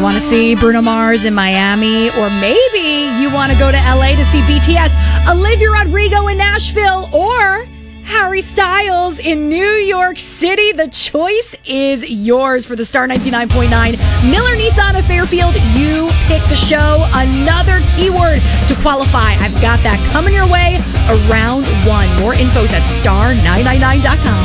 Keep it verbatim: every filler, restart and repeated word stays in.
want to see Bruno Mars in Miami, or maybe you want to go to L A to see B T S, Olivia Rodrigo in Nashville, or Harry Styles in New York City. The choice is yours for the Star ninety-nine point nine Miller Nissan of Fairfield. You pick the show. Another keyword to qualify. I've got that coming your way around one. More info at star nine ninety-nine dot com.